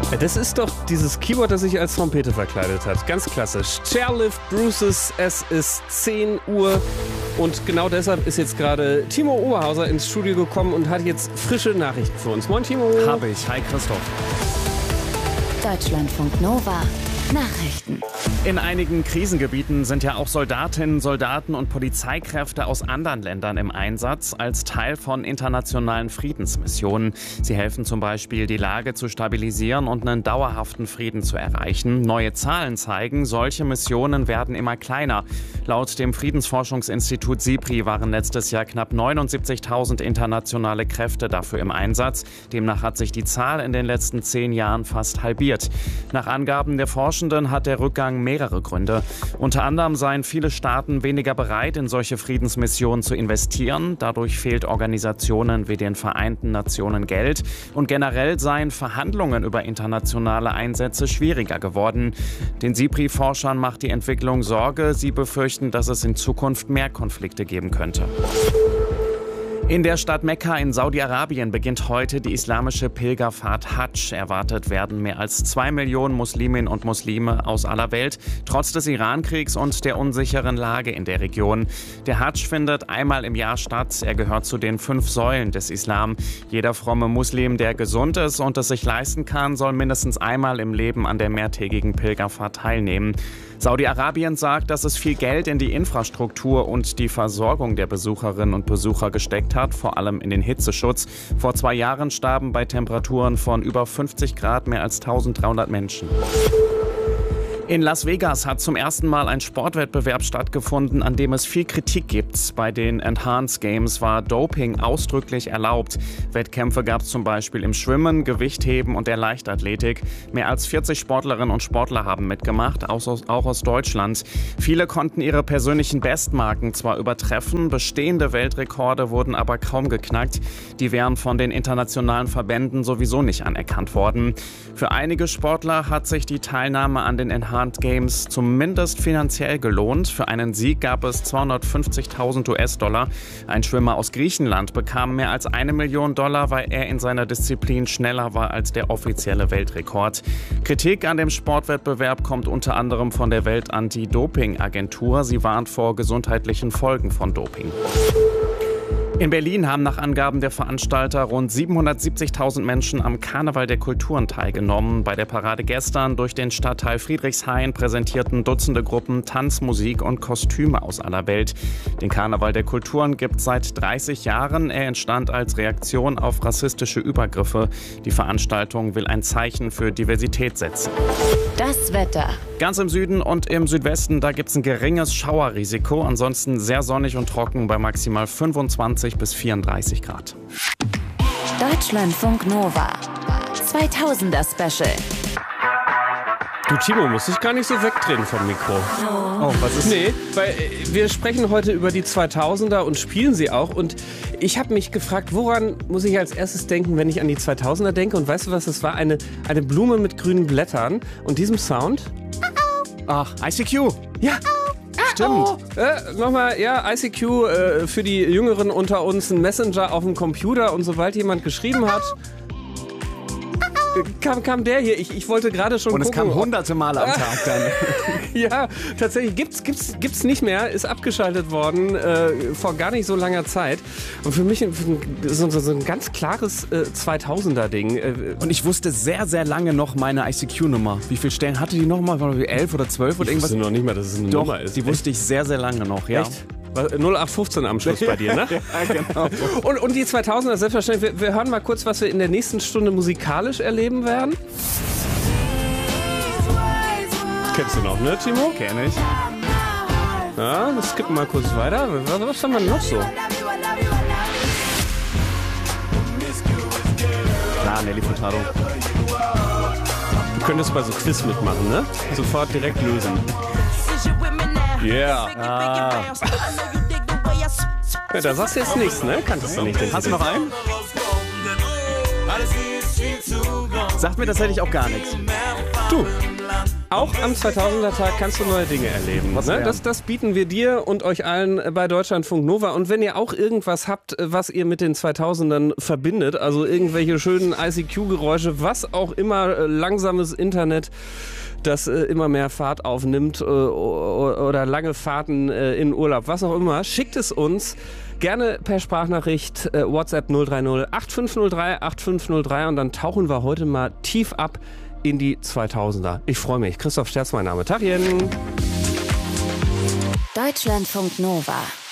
Das ist doch dieses Keyboard, das sich als Trompete verkleidet hat. Ganz klassisch. Chairlift Bruces, es ist 10 Uhr. Und genau deshalb ist jetzt gerade Timo Oberhauser ins Studio gekommen und hat jetzt frische Nachrichten für uns. Moin Timo. Habe ich. Hi Christoph. Deutschlandfunk Nova. Nachrichten. In einigen Krisengebieten sind ja auch Soldatinnen, Soldaten und Polizeikräfte aus anderen Ländern im Einsatz als Teil von internationalen Friedensmissionen. Sie helfen zum Beispiel, die Lage zu stabilisieren und einen dauerhaften Frieden zu erreichen. Neue Zahlen zeigen, solche Missionen werden immer kleiner. Laut dem Friedensforschungsinstitut SIPRI waren letztes Jahr knapp 79.000 internationale Kräfte dafür im Einsatz. Demnach hat sich die Zahl in den letzten 10 Jahren fast halbiert. Nach Angaben der Forschenden hat der Rückgang mehrere Gründe. Unter anderem seien viele Staaten weniger bereit, in solche Friedensmissionen zu investieren. Dadurch fehlt Organisationen wie den Vereinten Nationen Geld. Und generell seien Verhandlungen über internationale Einsätze schwieriger geworden. Den SIPRI-Forschern macht die Entwicklung Sorge. Sie befürchten, dass es in Zukunft mehr Konflikte geben könnte. In der Stadt Mekka in Saudi-Arabien beginnt heute die islamische Pilgerfahrt Hadsch. Erwartet werden mehr als 2 Millionen Musliminnen und Muslime aus aller Welt, trotz des Irankriegs und der unsicheren Lage in der Region. Der Hadsch findet einmal im Jahr statt. Er gehört zu den 5 Säulen des Islam. Jeder fromme Muslim, der gesund ist und es sich leisten kann, soll mindestens einmal im Leben an der mehrtägigen Pilgerfahrt teilnehmen. Saudi-Arabien sagt, dass es viel Geld in die Infrastruktur und die Versorgung der Besucherinnen und Besucher gesteckt hat, vor allem in den Hitzeschutz. Vor 2 Jahren starben bei Temperaturen von über 50 Grad mehr als 1300 Menschen. In Las Vegas hat zum ersten Mal ein Sportwettbewerb stattgefunden, an dem es viel Kritik gibt. Bei den Enhanced Games war Doping ausdrücklich erlaubt. Wettkämpfe gab es zum Beispiel im Schwimmen, Gewichtheben und der Leichtathletik. Mehr als 40 Sportlerinnen und Sportler haben mitgemacht, auch aus Deutschland. Viele konnten ihre persönlichen Bestmarken zwar übertreffen, bestehende Weltrekorde wurden aber kaum geknackt. Die wären von den internationalen Verbänden sowieso nicht anerkannt worden. Für einige Sportler hat sich die Teilnahme an den Enhanced Games zumindest finanziell gelohnt. Für einen Sieg gab es 250.000 US-Dollar. Ein Schwimmer aus Griechenland bekam mehr als $1 Million, weil er in seiner Disziplin schneller war als der offizielle Weltrekord. Kritik an dem Sportwettbewerb kommt unter anderem von der Welt-Anti-Doping-Agentur. Sie warnt vor gesundheitlichen Folgen von Doping. In Berlin haben nach Angaben der Veranstalter rund 770.000 Menschen am Karneval der Kulturen teilgenommen. Bei der Parade gestern durch den Stadtteil Friedrichshain präsentierten Dutzende Gruppen Tanz, Musik und Kostüme aus aller Welt. Den Karneval der Kulturen gibt es seit 30 Jahren. Er entstand als Reaktion auf rassistische Übergriffe. Die Veranstaltung will ein Zeichen für Diversität setzen. Das Wetter. Ganz im Süden und im Südwesten, da gibt es ein geringes Schauerrisiko. Ansonsten sehr sonnig und trocken bei maximal 25 bis 34 Grad. Deutschlandfunk Nova. 2000er Special. Du Timo, musst dich gar nicht so wegdrehen vom Mikro. Oh, was ist? Nee, weil wir sprechen heute über die 2000er und spielen sie auch. Und ich habe mich gefragt, woran muss ich als erstes denken, wenn ich an die 2000er denke? Und weißt du was, das war eine Blume mit grünen Blättern und diesem Sound. Ach, ICQ. Ja. Stimmt. Nochmal, ja, ICQ für die Jüngeren unter uns, ein Messenger auf dem Computer. Und sobald jemand geschrieben hat, kam der hier. Ich wollte gerade schon und gucken. Und es kam hunderte Male am Tag dann. Ja, tatsächlich gibt's nicht mehr. Ist abgeschaltet worden vor gar nicht so langer Zeit. Und für mich so ein ganz klares 2000er-Ding. Und ich wusste sehr, sehr lange noch meine ICQ-Nummer. Wie viele Stellen hatte die nochmal? 11 oder 12 oder irgendwas? Ich wusste noch nicht mal, dass es eine Doch, Nummer ist. Die wusste ich sehr, sehr lange noch, ja. Echt? 0815 am Schluss bei dir, ne? Ja, genau. Und die 2000er, selbstverständlich. Wir hören mal kurz, was wir in der nächsten Stunde musikalisch erleben werden. Kennst du noch, ne, Timo? Kenn ich. Ja, wir skippen mal kurz weiter. Was haben wir noch so? Klar, Nelly Furtado. Du könntest bei so Quiz mitmachen, ne? Sofort direkt lösen. Yeah. Ja, da sagst du jetzt nichts, ne? Kanntest du nicht. Hast du noch einen? Sagt mir tatsächlich auch gar nichts. Du, Auch am 2000er-Tag kannst du neue Dinge erleben. Ne? Das bieten wir dir und euch allen bei Deutschlandfunk Nova. Und wenn ihr auch irgendwas habt, was ihr mit den 2000ern verbindet, also irgendwelche schönen ICQ-Geräusche, was auch immer, langsames Internet, das immer mehr Fahrt aufnimmt oder lange Fahrten in Urlaub, was auch immer, schickt es uns gerne per Sprachnachricht, WhatsApp 030 8503 8503 und dann tauchen wir heute mal tief ab in die 2000er. Ich freue mich. Christoph Sterz, mein Name. Tachchen. Deutschlandfunk Nova.